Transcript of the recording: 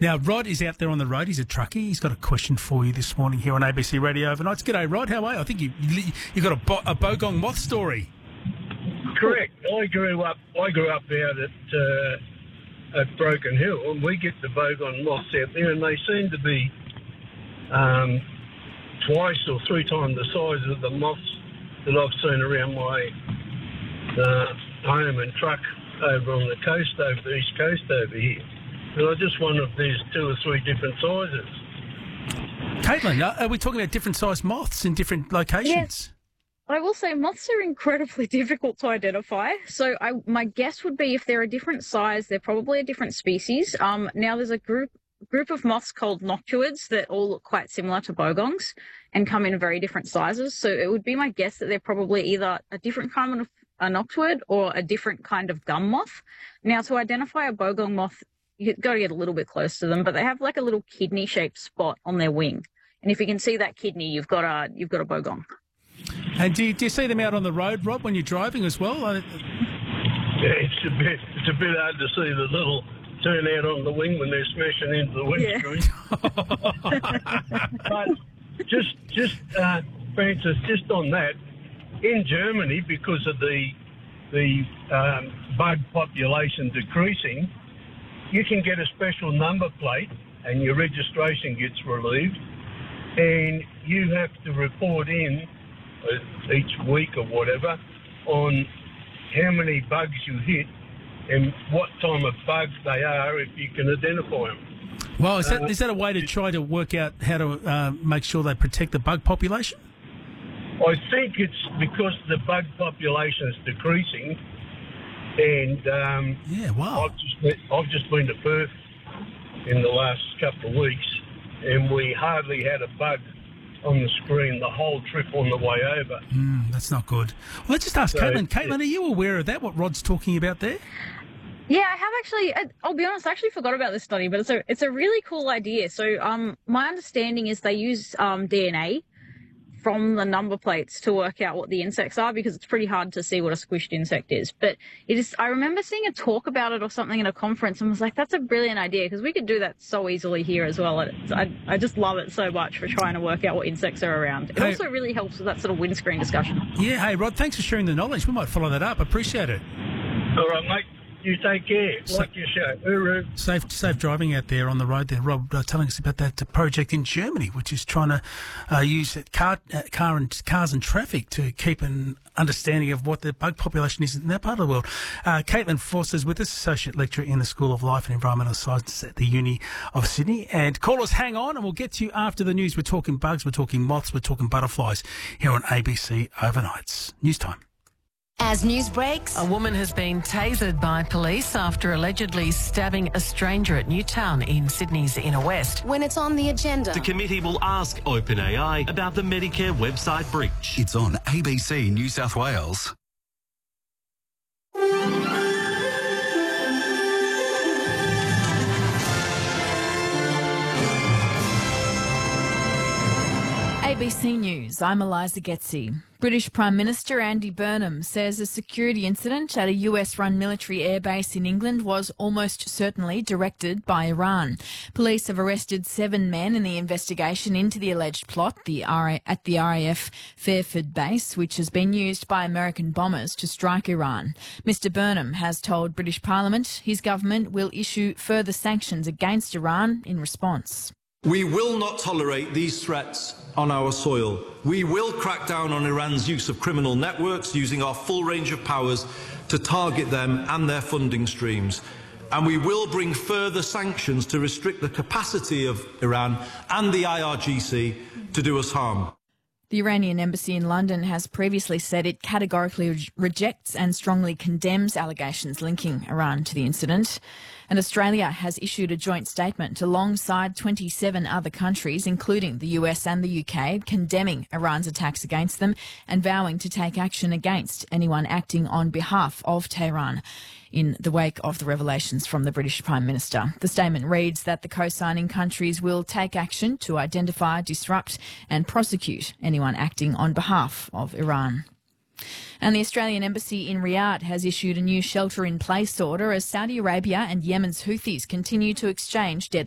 Now, Rod is out there on the road. He's a truckie. He's got a question for you this morning here on ABC Radio Overnights. G'day, Rod. How are you? I think you got a bogong moth story. Correct. I grew up out at Broken Hill, and we get the bogong moths out there, and they seem to be twice or three times the size of the moths that I've seen around my home and truck over on the coast, over the east coast over here. And I just wonder if there's two or three different sizes. Caitlin, are we talking about different sized moths in different locations? Yes. I will say moths are incredibly difficult to identify. So my guess would be if they're a different size, they're probably a different species. Now there's a group of moths called noctuids that all look quite similar to bogongs and come in very different sizes. So it would be my guess that they're probably either a different kind of a noctuid or a different kind of gum moth. Now, to identify a bogong moth, you've got to get a little bit close to them, but they have like a little kidney-shaped spot on their wing. And if you can see that kidney, you've got a bogong. And do you see them out on the road, Rob, when you're driving as well? Yeah, it's a bit hard to see the little turnout on the wing when they're smashing into the windscreen. Yeah. But just Francis, just on that, in Germany, because of the bug population decreasing, you can get a special number plate and your registration gets relieved, and you have to report in each week or whatever on how many bugs you hit and what type of bugs they are, if you can identify them. Well, is that a way to try to work out how to make sure they protect the bug population? I think it's because the bug population is decreasing, and wow. I've just been to Perth in the last couple of weeks, and we hardly had a bug on the screen the whole trip on the way over. That's not good. Well, let's just ask Caitlin. Caitlin, are you aware of that, what Rod's talking about there? Yeah, I have actually. I'll be honest, I actually forgot about this study, but it's a really cool idea. So my understanding is they use DNA from the number plates to work out what the insects are, because it's pretty hard to see what a squished insect is. But it is. I remember seeing a talk about it or something in a conference and was like, that's a brilliant idea, because we could do that so easily here as well. I just love it so much for trying to work out what insects are around. It also really helps with that sort of windscreen discussion. Yeah, hey, Rod, thanks for sharing the knowledge. We might follow that up. Appreciate it. All right, mate. You take care. Like your show. Hooroo. Safe driving out there on the road there. Rob telling us about that project in Germany, which is trying to use cars and traffic to keep an understanding of what the bug population is in that part of the world. Caitlin Forster is with us, Associate Lecturer in the School of Life and Environmental Sciences at the Uni of Sydney. And callers, hang on, and we'll get to you after the news. We're talking bugs, we're talking moths, we're talking butterflies here on ABC Overnights. News time. As news breaks, a woman has been tasered by police after allegedly stabbing a stranger at Newtown in Sydney's inner west. When it's on the agenda, the committee will ask OpenAI about the Medicare website breach. It's on ABC New South Wales. ABC News, I'm Eliza Getzi. British Prime Minister Andy Burnham says a security incident at a US-run military airbase in England was almost certainly directed by Iran. Police have arrested 7 men in the investigation into the alleged plot at the RAF Fairford base, which has been used by American bombers to strike Iran. Mr Burnham has told British Parliament his government will issue further sanctions against Iran in response. We will not tolerate these threats on our soil. We will crack down on Iran's use of criminal networks, using our full range of powers to target them and their funding streams. And we will bring further sanctions to restrict the capacity of Iran and the IRGC to do us harm. The Iranian embassy in London has previously said it categorically rejects and strongly condemns allegations linking Iran to the incident. And Australia has issued a joint statement alongside 27 other countries, including the US and the UK, condemning Iran's attacks against them and vowing to take action against anyone acting on behalf of Tehran in the wake of the revelations from the British Prime Minister. The statement reads that the co-signing countries will take action to identify, disrupt and prosecute anyone acting on behalf of Iran. And the Australian Embassy in Riyadh has issued a new shelter-in-place order as Saudi Arabia and Yemen's Houthis continue to exchange deadly